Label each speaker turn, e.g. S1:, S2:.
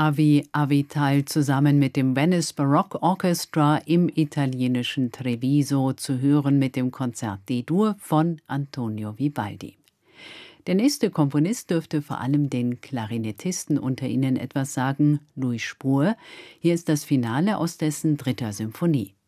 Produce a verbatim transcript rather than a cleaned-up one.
S1: Avi Avital zusammen mit dem Venice Baroque Orchestra im italienischen Treviso, zu hören mit dem Konzert D-Dur von Antonio Vivaldi. Der nächste Komponist dürfte vor allem den Klarinettisten unter Ihnen etwas sagen, Louis Spohr. Hier ist das Finale aus dessen dritter Symphonie.